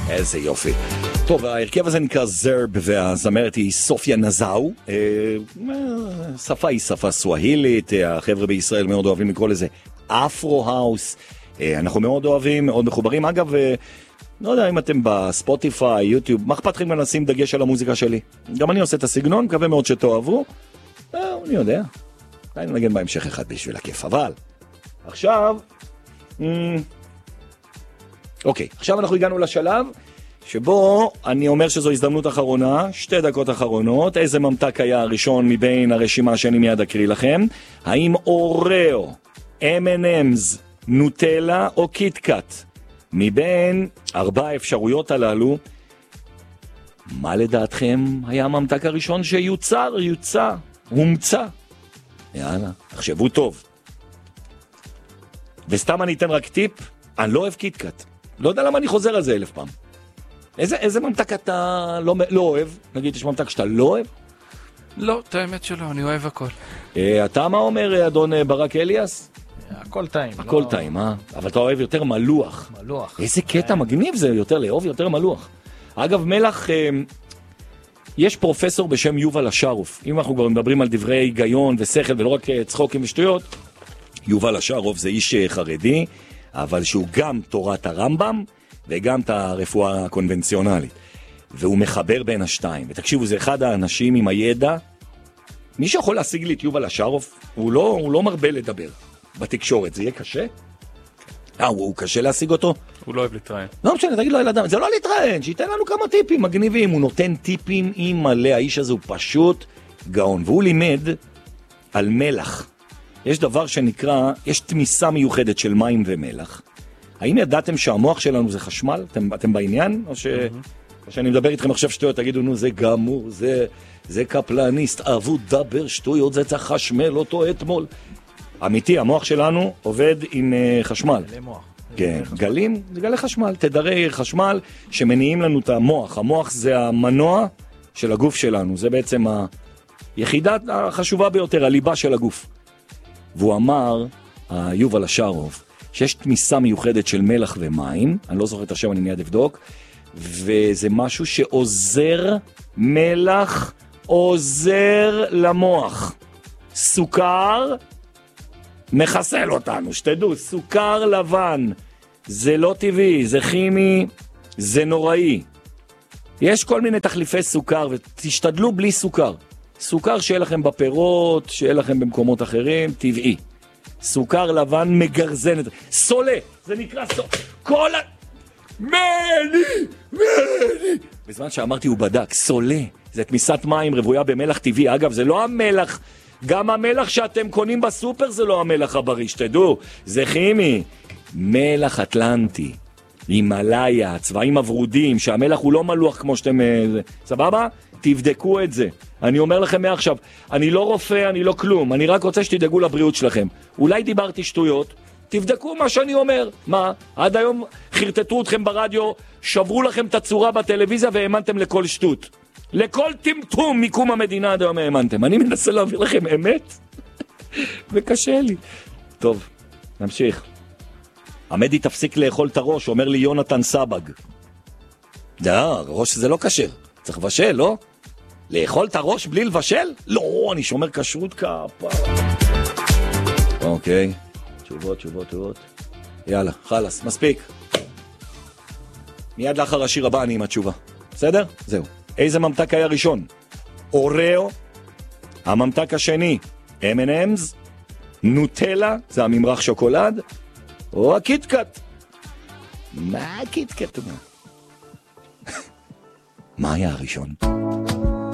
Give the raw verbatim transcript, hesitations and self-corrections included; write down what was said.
איזה יופי. טוב, ההרכב הזה נקרא זרב, והזמרת היא סופיה נזאו. שפה היא שפה סווהילית, החבר'ה בישראל מאוד אוהבים לקרוא לזה אפרו-האוס. אנחנו מאוד אוהבים, מאוד מחוברים. אגב, לא יודע אם אתם בספוטיפיי, יוטיוב, מה אכפת לכם לשים דגש על המוזיקה שלי? גם אני עושה את הסגנון, מקווה מאוד שתאהבו. אני יודע. אני נגן בהמשך אחד בשביל הכיף, אבל עכשיו... אוקיי, עכשיו אנחנו הגענו לשלב שבו אני אומר שזו הזדמנות אחרונה, שתי דקות אחרונות. איזה ממתק היה הראשון מבין הרשימה שאני מיד אקריא לכם? האם אוריאו, אם אנד אמס, נוטלה או קיטקאט? מבין ארבע האפשרויות הללו, מה לדעתכם היה הממתק הראשון שיוצר, יוצא, הומצא? יאללה, תחשבו טוב. וסתם אני אתן רק טיפ, אני לא אוהב קיטקאט. לא יודע למה אני חוזר על זה אלף פעם. איזה, איזה ממתק אתה לא, לא אוהב? נגיד, יש ממתק שאתה לא אוהב? לא, את האמת שלא, אני אוהב הכל. אה, אתה מה אומר, אדון ברק אליאס? הכל טעים. הכל לא... טעים, אה? אבל אתה אוהב יותר מלוח. מלוח. איזה קטע מגניב זה, יותר לאהוב, יותר מלוח. אגב, מלח, אה, יש פרופסור בשם יובל אשרוף. אם אנחנו כבר מדברים על דברי היגיון ושכל ולא רק צחוקים ושטויות, יובל אשרוף זה איש חרדי, אבל שהוא גם תורת הרמב"ם וגם את הרפואה הקונבנציונלית. והוא מחבר בין השתיים. ותקשיבו, זה אחד האנשים עם הידע. מי שיכול להשיג לי את יובל אשרוף, הוא לא, הוא לא מרבה לדבר בתקשורת. זה יהיה קשה? אה, הוא, הוא קשה להשיג אותו? הוא לא אוהב להתראיין. לא משנה, תגיד לו אל אדם. זה לא להתראיין, שייתן לנו כמה טיפים מגניבים. הוא נותן טיפים עם מלא. האיש הזה הוא פשוט גאון. והוא לימד על מלח. יש דבר שנקרא, יש תמיסה מיוחדת של מים ומלח. האם ידעתם שהמוח שלנו זה חשמל? אתם, אתם בעניין? או ש... או שאני מדבר איתכם עכשיו שטויות, תגידו, נו, זה גמור, זה, זה קפלניסט, אהבו דבר שטויות, זה צריך חשמל אותו אתמול. אמיתי, המוח שלנו עובד עם uh, חשמל. גלי מוח. כן, גלים, זה גלי חשמל, תדרי חשמל שמניעים לנו את המוח. המוח זה המנוע של הגוף שלנו, זה בעצם היחידה החשובה ביותר, הליבה של הגוף. והוא אמר, יובל אשרוף, שיש תמיסה מיוחדת של מלח ומים, אני לא זוכר את השם, אני מיד אבדוק, וזה משהו שעוזר, מלח עוזר למוח. סוכר מחסל אותנו, שתדעו, סוכר לבן, זה לא טבעי, זה כימי, זה נוראי. יש כל מיני תחליפי סוכר, ותשתדלו בלי סוכר. סוכר שיהיה לכם בפירות, שיהיה לכם במקומות אחרים, טבעי. סוכר לבן מגרזן. סולה, זה נקרא סולה. כל ה... מני, מני. בזמן שאמרתי הוא בדק, סולה. זה תמיסת מים רבויה במלח טבעי. אגב, זה לא המלח, גם המלח שאתם קונים בסופר זה לא המלח הבריא, שתדעו. זה כימי. מלח אטלנטי. הימלאיה, צבעים עברודים, שהמלח הוא לא מלוח כמו שאתם... סבבה? תבדקו את זה. אני אומר לכם מעכשיו, אני לא רופא, אני לא כלום, אני רק רוצה שתדאגו לבריאות שלכם. אולי דיברתי שטויות, תבדקו מה שאני אומר. מה? עד היום חרטטו אתכם ברדיו, שברו לכם את הצורה בטלוויזיה והאמנתם לכל שטות. לכל טמטום מקום המדינה עד היום האמנתם. אני מנסה להעביר לכם אמת, וקשה לי. טוב, נמשיך. עמדי תפסיק לאכול את הראש, אומר לי יונתן סבג. דה, ראש זה לא קשר. צריך לבשל, לא? לאכול את הראש בלי לבשל? לא, אני שומר כשרות כפה. אוקיי, תשובות, תשובות, תשובות. יאללה, חלס, מספיק. מיד לאחר השיר הבא אני עם התשובה. בסדר? זהו. איזה ממתק היה ראשון? אוריאו. הממתק השני, אם אנד אמס. נוטלה, זה הממרח שוקולד. או הקיטקאט. מה הקיטקאט? מה היה הראשון?